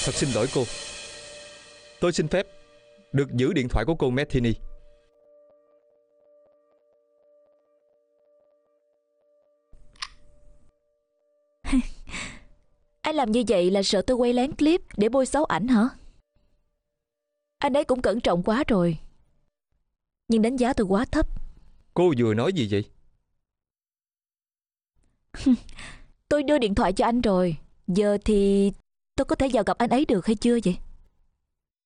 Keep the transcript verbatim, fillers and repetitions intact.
Thật xin lỗi cô. Tôi xin phép được giữ điện thoại của cô Metheny. Anh làm như vậy là sợ tôi quay lén clip để bôi xấu ảnh hả? Anh ấy cũng cẩn trọng quá rồi, nhưng đánh giá tôi quá thấp. Cô vừa nói gì vậy? Tôi đưa điện thoại cho anh rồi, giờ thì tôi có thể vào gặp anh ấy được hay chưa vậy?